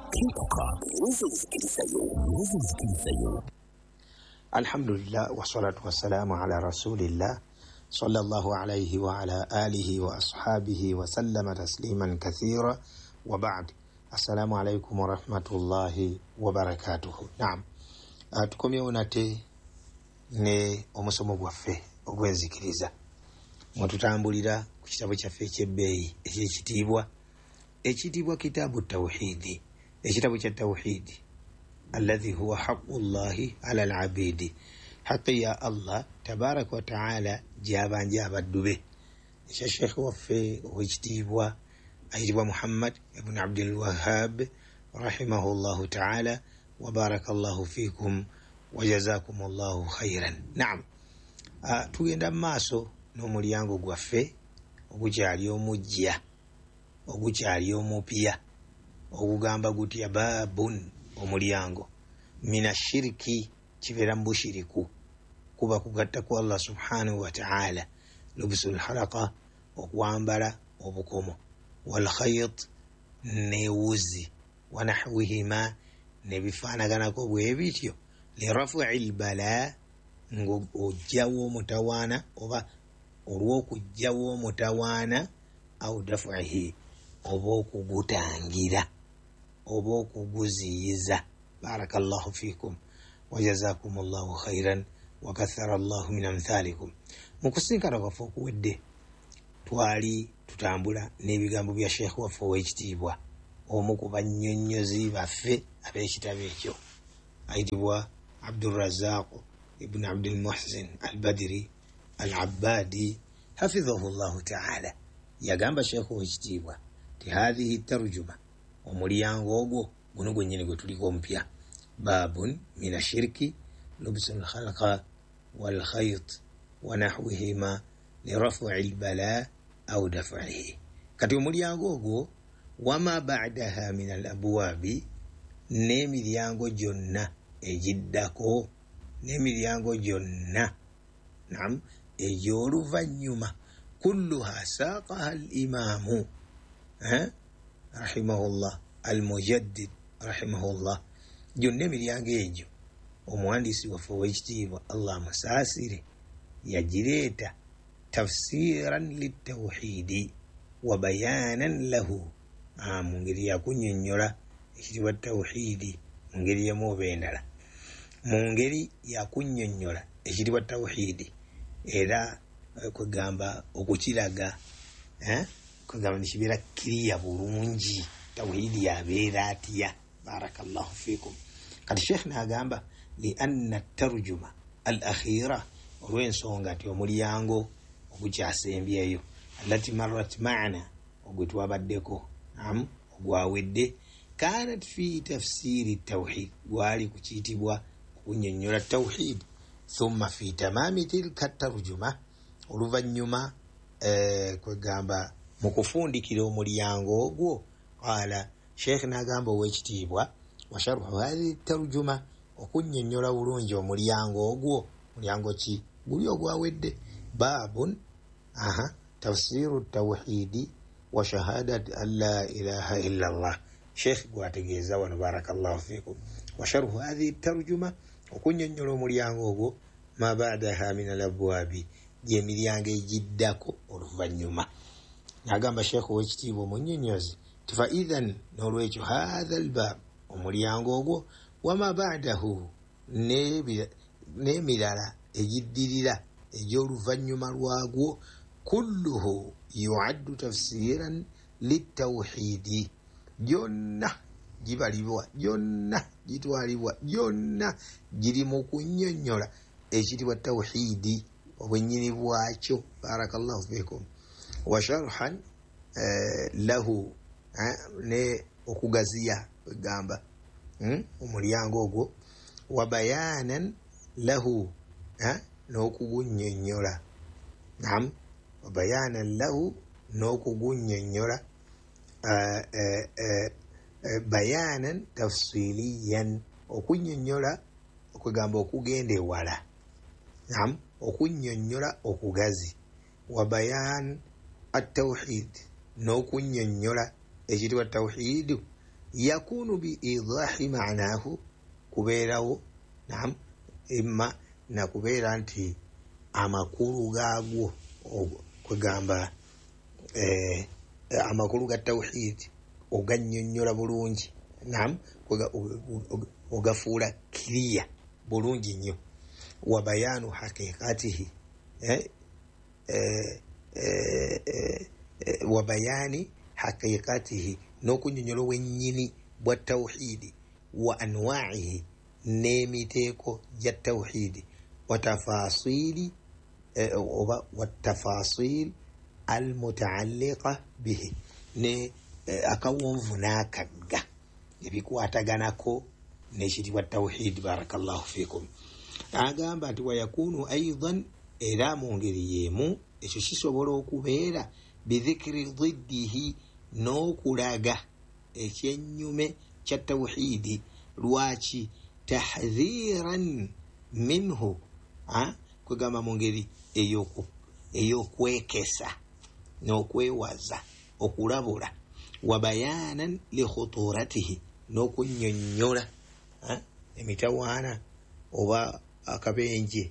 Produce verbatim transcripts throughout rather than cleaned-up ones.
kinkoka wezizikirizayo wezizikirizayo. Alhamdulillah wassalatu wassalamu ala rasulillah sallallahu alayhi wa ala alihi wa ashabihi wa sallama tasliman kathira wa ba'd. Assalamu alaykum wa rahmatullahi wa barakatuhu. Naam, uh, tukomyewo nate ne omusomo gwaffe ogwenzikiriza mwetutambulira ku kitabo kyaffe ekyebbeeyi ekyekitiibwa ekitiibwa kitaabu tawhidi, ekitabo kya tawhidi alladhi huwa haqqullahi ala alabidi, haqqi ya Allah tabaraka wa taala gyabanja abaddu be. Ekya sheekh waffe owekitiibwa ayitibwa Muhammad ibn Abdul Wahhab rahimahullahu taala wa barakallahu fikum wa jazakumullahu khairan. Naam, uh, tugenda maaso n'omulyango gwaffe ogukyali omujja ogukyali omupya ogugamba gutya baabun omulyango mina shiriki kibeera mu bushiriku kuba kugatta ku Allah subhanahu wa ta'ala, lubusul halaqa okwambala obukomo, wal khayt newuzi wa nahwihima nebifaanaganako bwe bityo lirafu'il bala ng'ojjawo omutawaana oba olw'okujjawo omutawaana au dafu'ihi oba okugutangira oba okuguziyiza. Barakallahu fikum wa jazakumullahu khairan wa kathara Allahu min amthalikum. Mu kusinkana kwaffe okuwedde twali tutambula n'ebigambo bya sheekh waffe ow'ekitiibwa omu ku bannyonnyozi baffe ab'ekitabo ekyo ayitibwa Abdurrazzaq ibn Abdul Muhsin al-Badri al-Abbadi hafidhahu Allahu ta'ala. Yagamba sheekh ow'ekitiibwa ti hadhihi tarjuma omulyango ogwo guno gwennyini gwe tuliko omupya babun mina shirki lubsul khalqa wal khayt wa nahwihima lirafu'il bala au daf'ihi. Kati omulyango ogwo wama ba'daha min al abwabi, n'emiryango gyonna egiddako n'emiryango gyonna nam egy'oluvannyuma kulluha saaqaha al imamu eh rahimahullah al-mujaddid rahimahullah. Gyonna emiryango egyo omuwandiisi waffe ow'ekitiibwa Allah amusaasire yagireeta tafsiran litawhidi wa bayanan lahu, mu ngeri yakunnyonnyola ekitiibwa tawhidi mu ngeri yemu oba endala, mu ngeri yakunnyonnyola ekitiibwa tawhidi era kwegamba okukiraga eh kwegamba nikibeera kiriya bulungi tawhidi yabeera atya. Barakallahu fikum. Kati sheekh n'agamba li anna tarjuma al akhira, olw'ensonga nti omulyango ogukyasembyeyo allati marrat ma'ana ogwe twabaddeko am ogwawedde kanat fi tafsiri tawhid, gwali ku kiyitibwa okunnyonnyola tawhid, thumma fi tamami tilka tarjuma, oluvannyuma eh, kwegamba mu kufundikira omulyango ogwo qala sheekh n'agamba ow'ekitiibwa wa sharhu hadhihi tarjuma, okunnyonnyola bulungi omulyango ogwo. Mulyango ki? Guli ogwawedde babun aha tafsiru tawhidi wa shahadat an la ilaha illa Allah. Sheekh gwategeeza wano barakallahu fikum wa sharhu hadhihi tarjuma, okunnyonnyola omulyango ogwo ma ba'daha min al abwabi, gy'emiryango egiddako oluvannyuma. N'agamba sheekh ow'ekitiibwa omunnyonnyozi ti fa idhan, n'olwekyo hadha albab omulyango ogwo wama ba'dahu n'emirala egiddirira egy'oluvannyuma lwagwo kulluhu yu'addu tafsiran litawhidi, gyonna gibalibwa, gyonna gitwalibwa, gyonna giri mu kunnyonnyola ekitibwa tawhidi obwennyini bwakyo. Barakallahu fikum. Wa sharhan eh, lahu eh, ne okugaziya egamba hmm? omulyango ogwo wa bayanan lahu eh, n'okugunnyonnyola. Naam, wa bayanan lahu n'okugunnyonnyola uh, uh, uh, uh, bayanan tafsiliyan, okunnyonnyola okwegamba okugenda ewala. Naam, okunnyonnyola okugazi. Wa bayan at-tawhid, n'okunnyonnyola ekitibwa tawhidu yakunu biidahi ma'nahu kubeerawo naam imma nakubeera nti amakulu gaagwo kwegamba eh, amakulu ga tawhid ogannyonnyola bulungi naam ogafuula kiriya bulungi nnyo wa bayanu haqiqatihi eh, eh, eh, eh, wa bayani haqiqatihi n'okunnyonnyola obwennyini bwa tawhidi wa anwa'ihi n'emiteeko gya tawhidi wa tafasili eh, oba wa tafasil almutaalliqa bihi ne eh, akawonvu n'akagga ebikwataganako n'ekitibwa tawhid. Barakallahu fikum. Agamba nti wayakunu aidan era mu ngeri y'emu ekyo kisobola okubeera bidhikiri dhiddihi n'okulaga ekyennyume kya tawhidi. Lwaki? tahdhiran minhu, kwegamba mu ngeri eyokwekesa n'okwewaza okulabula. wa bayanan li khuturatihi n'okunnyonnyola emitawaana oba akabenje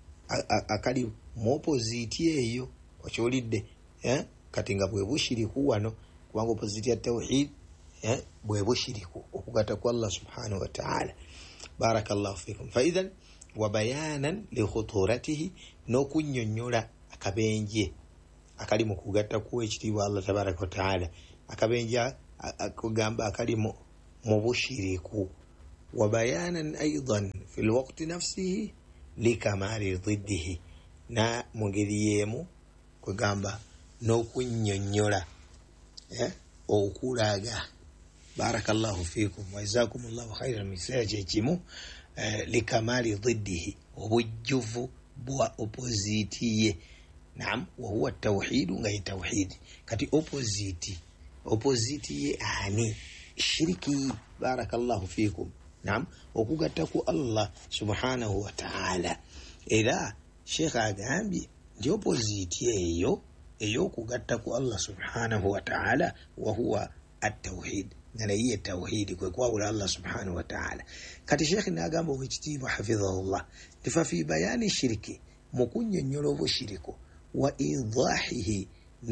akali mu opposite eyo okyolidde eh? kati nga bwe bushiriku wano kubanga opposite ya tawhid eh? bwe bushiriku okugatta kwa Allah subhanahu wa ta'ala. Barakallahu fikum. Fa idhan wa bayanan li khuturatihi n'okunnyonnyola akabenje akali mu kugatta ku ekitiibwa Allah tabaraka wa ta'ala, akabenje akugamba akali mu bushiriku. wa bayanan aidan fi alwaqti nafsihi likamali dhiddihi, na mu ngeri y'emu kwegamba n'okunnyonnyola eh? okulaga. Barakallahu fikum wa jazakumullahu khairan. Miseera kyekimu eh, likamali dhiddihi obujjuvu bwa opposite ye. Naam, wa huwa tawhidu nga ye tawhidi. Kati opposite opposite ye ani? Shiriki. Barakallahu fikum. Naam, okugatta ku Allah subhanahu wa ta'ala. Era Sheikh agambye nti opposite eyo ey'okugatta ku Allah subhanahu wa ta'ala wa huwa at-tawhid, nga ye tawhid kwe kwawula Allah subhanahu wa ta'ala. Kati Sheikh n'agamba obwekitiibwa hafidhahullah nti fa fi bayani shiriki, mu kunnyonnyola obushiriko, wa idahihi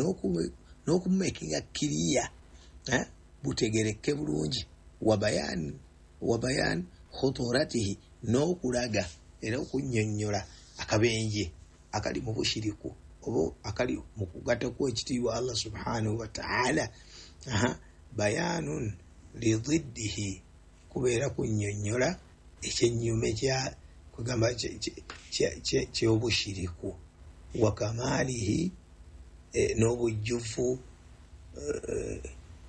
n'okumumekinga kiriya eh? butegereke bulungi. wa bayan wa bayan khuturatihi n'okulaga era okunnyonnyola akabenje akali mu bushiriku oba akali mu kugatta ku ekitiibwa Allah subhanahu wa ta'ala. aha bayanun li dhiddihi, kubeera kunnyonnyola ekyennyume kya kugamba ky'obushiriku. wa kamalihi eh, n'obujjuvu eh,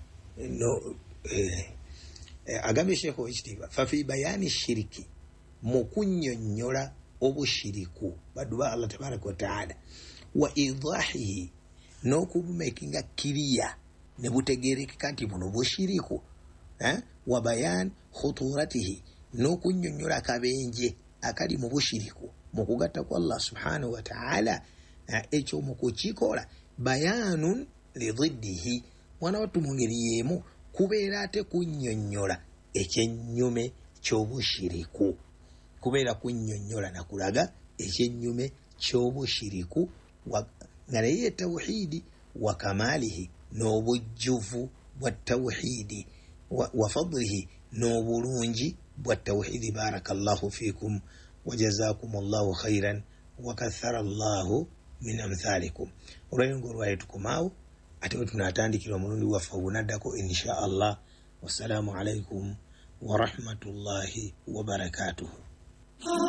no eh, agambye Sheikh ow'ekitiibwa fa fi bayani shiriki, mu kunnyonnyola obushiriku baddu ba Allah tabaraka wa ta'ala. wa idahihi n'okubumekinga kiriya ne butegerekeka nti buno bushiriku eh? wa bayan khuturatihi n'okunnyonnyola akabenje akali mu bushiriku mu kugatta kwa Allah subhanahu wa ta'ala. ekyo mu kukikola bayanun li dhiddihi, mwana wattu mu ngeri y'emu kubeera ate kunnyonnyola ekyennyume ky'obushiriku, kubeera kunnyonnyola nakulaga ekyennyume ky'obushiriku nga naye tawhidi. wa kamalihi n'obujjuvu bwa tawhidi, wa, wa fadlihi n'obulungi bwa tawhidi. Barakallahu fikum wa jazakumullahu khairan wa kathara Allahu min amthalikum. olwayongo olwayo tukomaawo ate we tunaatandikira omulundi waffe obunaddako insha Allah. Wassalamu alaikum wa rahmatullahi wa barakatuhu.